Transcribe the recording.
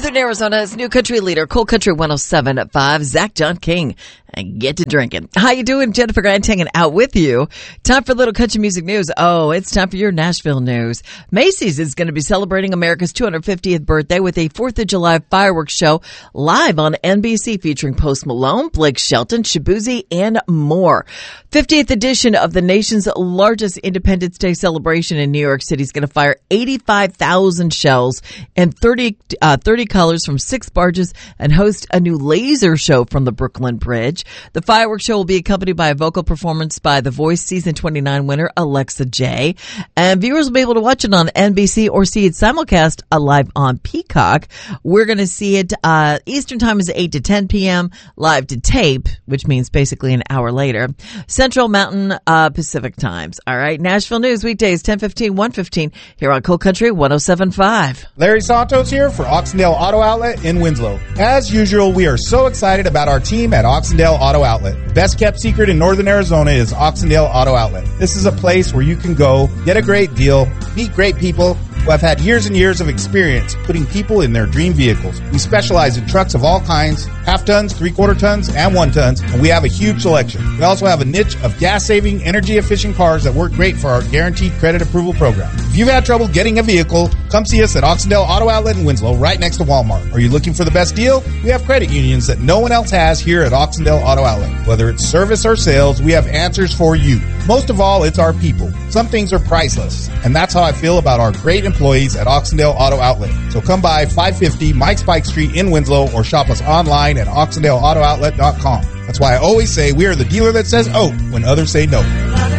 Northern Arizona's new country leader, Cool Country 107.5, Zach John King. And get to drinking. How you doing? Jennifer Grant hanging out with you. Time for a little country music news. Oh, it's time for your Nashville news. Macy's is going to be celebrating America's 250th birthday with a 4th of July fireworks show live on NBC featuring Post Malone, Blake Shelton, Shabuzi, and more. 50th edition of the nation's largest Independence Day celebration in New York City is going to fire 85,000 shells in 30 colors from 6 barges and host a new laser show from the Brooklyn Bridge. The fireworks show will be accompanied by a vocal performance by The Voice Season 29 winner Alexa J. And viewers will be able to watch it on NBC or see it simulcast live on Peacock. We're going to see it Eastern time is 8 to 10 p.m. live to tape, which means basically an hour later. Central Mountain Pacific times. All right. Nashville News weekdays 10:15, 1:15 here on Cool Country 107.5. Larry Santos here for Oxendale Auto Outlet in Winslow. As usual, we are so excited about our team at Oxendale Auto Outlet. Best kept secret in Northern Arizona is Oxendale Auto Outlet. This is a place where you can go, get a great deal, meet great people who have had years and years of experience putting people in their dream vehicles. We specialize in trucks of all kinds, half tons, 3/4 tons, and 1 tons, and we have a huge selection. We also have a niche of gas-saving, energy-efficient cars that work great for our guaranteed credit approval program. If you've had trouble getting a vehicle, come see us at Oxendale Auto Outlet in Winslow, right next to Walmart. Are you looking for the best deal? We have credit unions that no one else has here at Oxendale Auto Outlet. Whether it's service or sales, we have answers for you. Most of all, it's our people. Some things are priceless, and that's how I feel about our great employees at Oxendale Auto Outlet. So come by 550 Mike Spike Street in Winslow or shop us online at oxendaleautooutlet.com. That's why I always say we are the dealer that says, oh, when others say no.